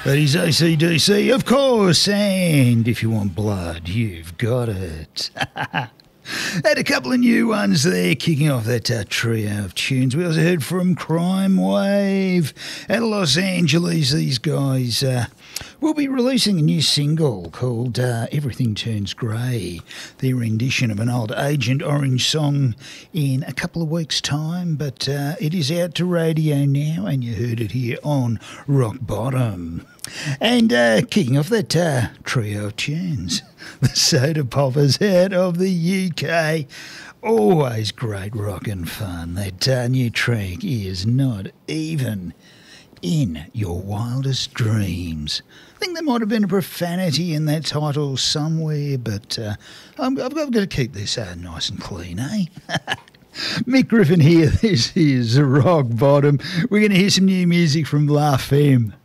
That is AC/DC, of course, and if you want blood, you've got it. Had a couple of new ones there, kicking off that trio of tunes. We also heard from Crime Wave out of Los Angeles. These guys will be releasing a new single called Everything Turns Grey, their rendition of an old Agent Orange song in a couple of weeks' time, but it is out to radio now, and you heard it here on Rock Bottom. And kicking off that trio of tunes, the Soda Poppers out of the UK. Always great rock and fun. That new track is Not Even in Your Wildest Dreams. I think there might have been a profanity in that title somewhere, but I've got to keep this nice and clean, eh? Mick Griffin here. This is Rock Bottom. We're going to hear some new music from La Femme.